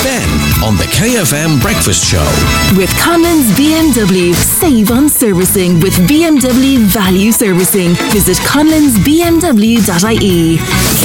Ben on the KFM Breakfast Show. With Conlon's BMW, save on servicing with BMW Value Servicing. Visit conlonsbmw.ie.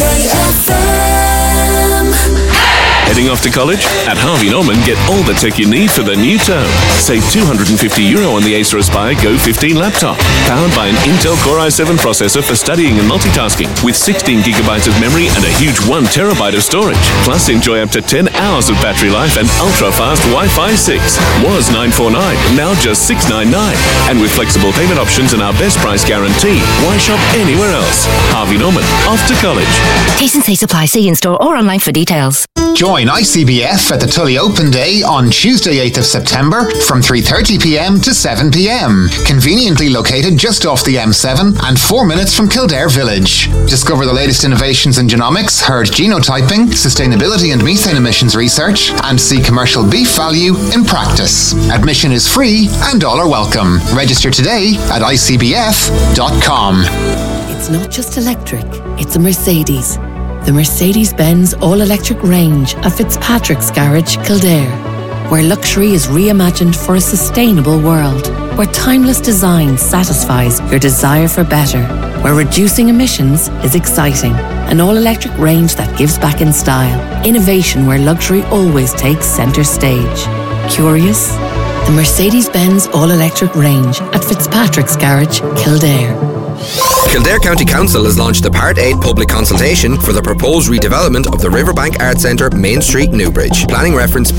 KFM. Heading off to college? At Harvey Norman, get all the tech you need for the new term. Save €250 on the Acer Aspire Go 15 laptop. Powered by an Intel Core i7 processor for studying and multitasking, with 16 gigabytes of memory and a huge 1 terabyte of storage. Plus, enjoy up to 10 hours of battery life and ultra-fast Wi-Fi 6. Was $949, now just $699. And with flexible payment options and our best price guarantee, why shop anywhere else? Harvey Norman, off to college. T&C Supply, see in-store or online for details. Join ICBF at the Tully Open Day on Tuesday 8th of September from 3:30pm to 7pm. Conveniently located just off the M7 and 4 minutes from Kildare Village. Discover the latest innovations in genomics, herd genotyping, sustainability and methane emissions research, and see commercial beef value in practice. Admission is free and all are welcome. Register today at icbf.com. It's not just electric, it's a Mercedes. The Mercedes-Benz all-electric range of Fitzpatrick's Garage, Kildare, where luxury is reimagined for a sustainable world, where timeless design satisfies your desire for better, where reducing emissions is exciting, an all-electric range that gives back in style, innovation where luxury always takes centre stage. Curious? The Mercedes-Benz all-electric range at Fitzpatrick's Garage, Kildare. Kildare County Council has launched the Part 8 public consultation for the proposed redevelopment of the Riverbank Art Centre, Main Street, Newbridge. Planning reference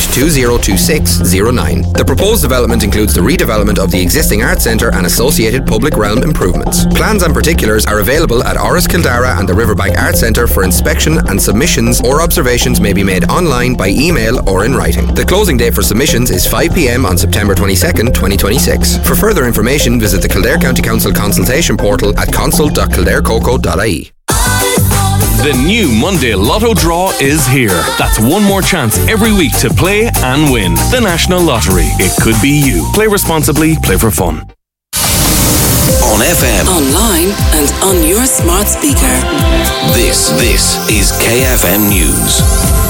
PH202609. The proposed development includes the redevelopment of the existing art centre and associated public realm improvements. Plans and particulars are available at Oris Kildara and the Riverbank Art Centre for inspection, and submissions or observations may be made online, by email or in writing. The closing date for submissions is 5pm on September 22nd, 2026. For further information, visit the Kildare County Council consultation portal at consult.kildarecoco.ie. The new Monday Lotto draw is here. That's one more chance every week to play and win. The National Lottery. It could be you. Play responsibly, play for fun. On FM, online and on your smart speaker. This is KFM News.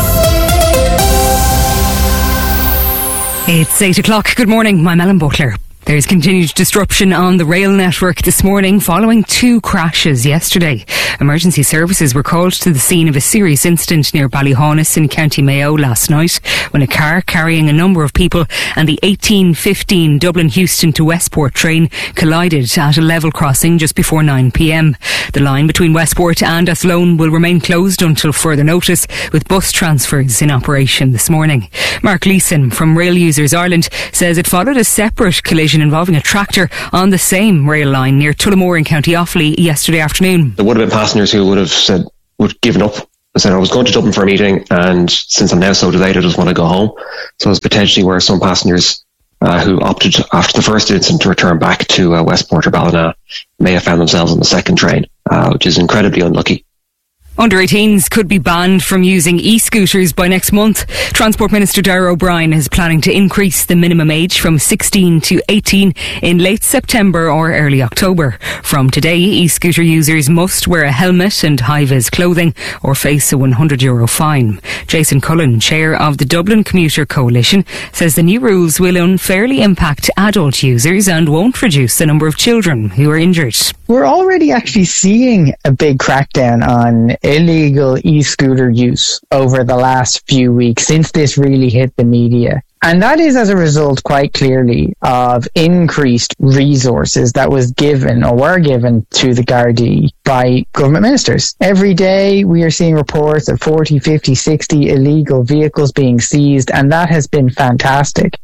It's 8 o'clock. Good morning. I'm Ellen Butler. There's continued disruption on the rail network this morning following 2 crashes yesterday. Emergency services were called to the scene of a serious incident near Ballyhaunis in County Mayo last night when a car carrying a number of people and the 1815 Dublin-Houston to Westport train collided at a level crossing just before 9pm. The line between Westport and Athlone will remain closed until further notice, with bus transfers in operation this morning. Mark Leeson from Rail Users Ireland says it followed a separate collision involving a tractor on the same rail line near Tullamore in County Offaly yesterday afternoon. There would have been passengers who would have given up and said, I was going to Dublin for a meeting, and since I'm now so delayed, I just want to go home. So it's potentially where some passengers who opted after the first incident to return back to Westport or Ballina may have found themselves on the second train, which is incredibly unlucky. Under-18s could be banned from using e-scooters by next month. Transport Minister Darragh O'Brien is planning to increase the minimum age from 16 to 18 in late September or early October. From today, e-scooter users must wear a helmet and high-vis clothing or face a €100 fine. Jason Cullen, chair of the Dublin Commuter Coalition, says the new rules will unfairly impact adult users and won't reduce the number of children who are injured. We're already actually seeing a big crackdown on illegal e-scooter use over the last few weeks since this really hit the media. And that is as a result, quite clearly, of increased resources that was given or were given to the Gardaí by government ministers. Every day we are seeing reports of 40, 50, 60 illegal vehicles being seized, and that has been fantastic.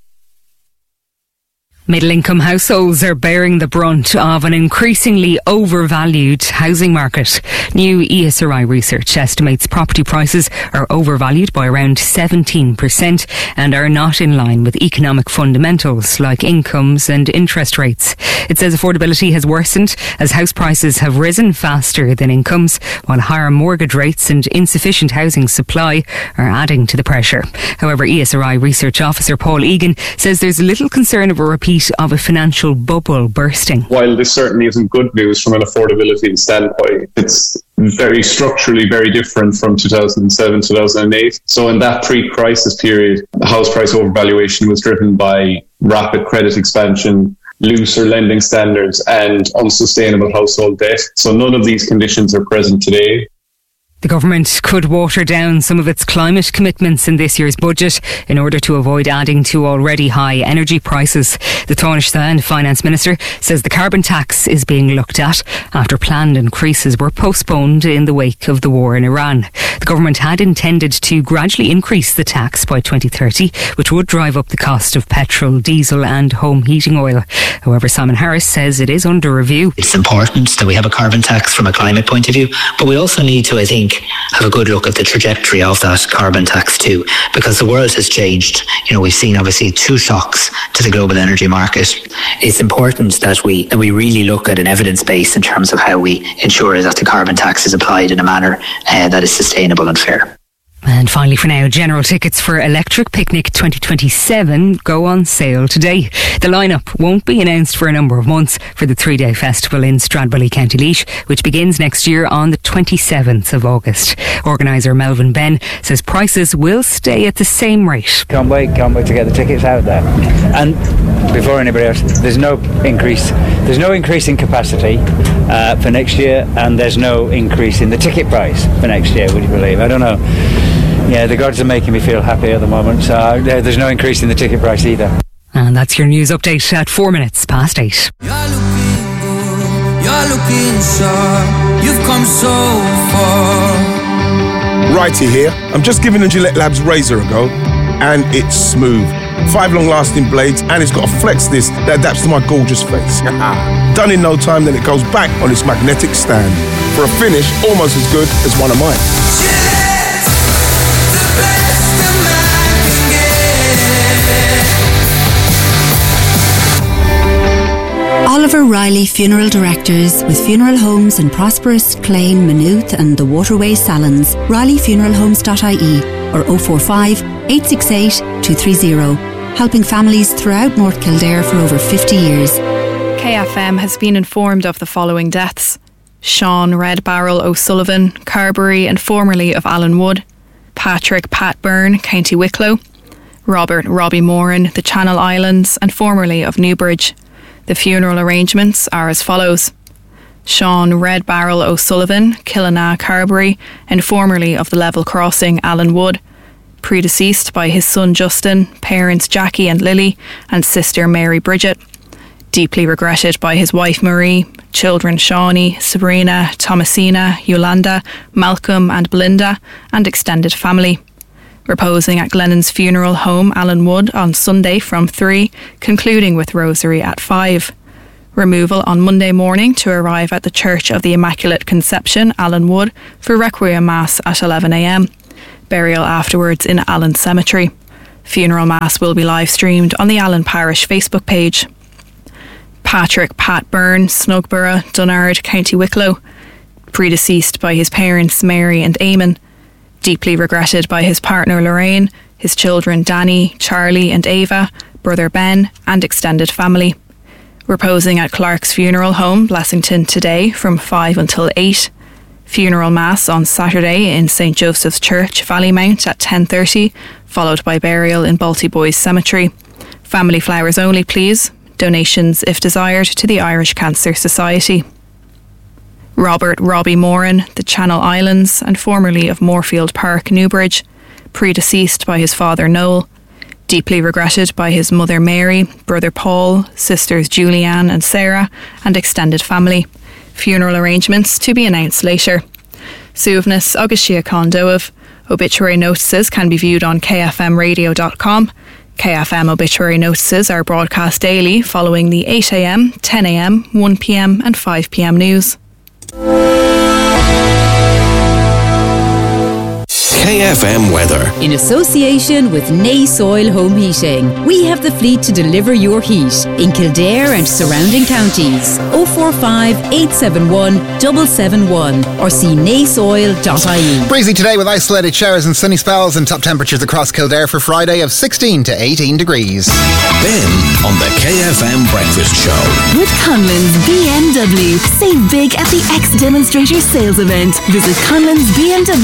Middle-income households are bearing the brunt of an increasingly overvalued housing market. New ESRI research estimates property prices are overvalued by around 17% and are not in line with economic fundamentals like incomes and interest rates. It says affordability has worsened as house prices have risen faster than incomes, while higher mortgage rates and insufficient housing supply are adding to the pressure. However, ESRI research officer Paul Egan says there's little concern of a repeat of a financial bubble bursting. While this certainly isn't good news from an affordability standpoint, it's very structurally very different from 2007, 2008. So in that pre-crisis period, the house price overvaluation was driven by rapid credit expansion, looser lending standards, and unsustainable household debt. So none of these conditions are present today. The government could water down some of its climate commitments in this year's budget in order to avoid adding to already high energy prices. The Taoiseach Finance Minister says the carbon tax is being looked at after planned increases were postponed in the wake of the war in Iran. The government had intended to gradually increase the tax by 2030, which would drive up the cost of petrol, diesel and home heating oil. However, Simon Harris says it is under review. It's important that we have a carbon tax from a climate point of view, but we also need to, I think, have a good look at the trajectory of that carbon tax too, because the world has changed. We've seen obviously 2 shocks to the global energy market. It's important that we really look at an evidence base in terms of how we ensure that the carbon tax is applied in a manner that is sustainable and fair. And finally for now, general tickets for Electric Picnic 2027 go on sale today. The lineup won't be announced for a number of months for the 3-day festival in Stradbally, County Laois, which begins next year on the 27th of August. Organiser Melvin Ben says prices will stay at the same rate. Can't wait to get the tickets out there. And before anybody else, there's no increase in capacity for next year, and there's no increase in the ticket price for next year, would you believe? I don't know. Yeah, the gods are making me feel happy at the moment, so there's no increase in the ticket price either. And that's your news update at 8 minutes past. You're looking sharp, you've come so far. Righty here, I'm just giving the Gillette Labs razor a go, and it's smooth. 5 long-lasting blades, and it's got a flex disc that adapts to my gorgeous face. Done in no time, then it goes back on its magnetic stand for a finish almost as good as one of mine. Oliver Riley Funeral Directors, with funeral homes in Prosperous, Clane, Maynooth and the Waterway Salons. RileyFuneralHomes.ie or 045 868 230. Helping families throughout North Kildare for over 50 years. KFM has been informed of the following deaths: Sean Red Barrel O'Sullivan, Carbery and formerly of Alan Wood; Patrick Pat Byrne, County Wicklow; Robert Robbie Moran, the Channel Islands and formerly of Newbridge. The funeral arrangements are as follows: Sean Red Barrel O'Sullivan, Killana, Carbery and formerly of the Level Crossing, Alan Wood. Predeceased by his son Justin, parents Jackie and Lily and sister Mary Bridget. Deeply regretted by his wife Marie, children Shawnee, Sabrina, Thomasina, Yolanda, Malcolm and Belinda and extended family. Reposing at Glennon's Funeral Home, Alan Wood, on Sunday from 3, concluding with Rosary at 5. Removal on Monday morning to arrive at the Church of the Immaculate Conception, Alan Wood, for Requiem Mass at 11 a.m. Burial afterwards in Allen Cemetery. Funeral Mass will be live streamed on the Allen Parish Facebook page. Patrick Pat Byrne, Snugborough, Dunnard, County Wicklow. Predeceased by his parents Mary and Eamon. Deeply regretted by his partner Lorraine, his children Danny, Charlie and Ava, brother Ben and extended family. Reposing at Clark's Funeral Home, Blessington today from 5 until 8. Funeral Mass on Saturday in St Joseph's Church, Vallymount at 10:30, followed by burial in Balti-Boys Cemetery. Family flowers only please. Donations if desired to the Irish Cancer Society. Robert Robbie Moran, the Channel Islands and formerly of Moorfield Park, Newbridge. Predeceased by his father Noel. Deeply regretted by his mother Mary, brother Paul, sisters Julianne and Sarah and extended family. Funeral arrangements to be announced later. Suivnus agus Siacán Dóibh. Obituary notices can be viewed on kfmradio.com. KFM obituary notices are broadcast daily following the 8 a.m, 10 a.m, 1 p.m and 5 p.m news. KFM weather. In association with Nace Oil Home Heating, we have the fleet to deliver your heat in Kildare and surrounding counties. 045 871 771 or see naceoil.ie. Breezy today with isolated showers and sunny spells and top temperatures across Kildare for Friday of 16 to 18 degrees. Ben on the KFM Breakfast Show. With Conlon's BMW. Save big at the X Demonstrator sales event. Visit Conlon's BMW.